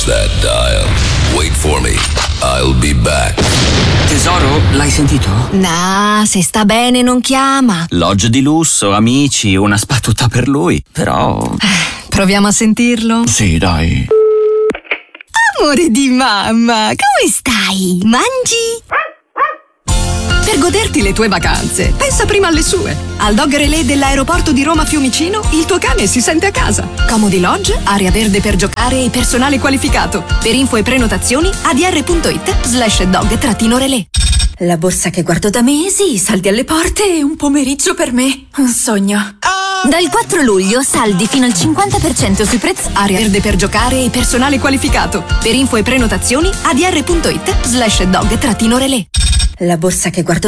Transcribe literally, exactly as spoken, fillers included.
Touch that dial. Wait for me. I'll be back. Tesoro, l'hai sentito? Nah, se sta bene non chiama. Lodge di lusso, amici, una spa per lui. Però... Proviamo a sentirlo? Sì, dai. Amore di mamma, come stai? Mangi? Per goderti le tue vacanze, pensa prima alle sue. Al Dog Relay dell'aeroporto di Roma Fiumicino, il tuo cane si sente a casa. Comodi lodge, area verde per giocare e personale qualificato. Per info e prenotazioni, adr.it slash dog trattino relay. La borsa che guardo da mesi, saldi alle porte e un pomeriggio per me. Un sogno. Dal quattro luglio saldi fino al cinquanta per cento sui prezzi, area verde per giocare e personale qualificato. Per info e prenotazioni, adr.it slash dog trattino relay. La borsa che guardo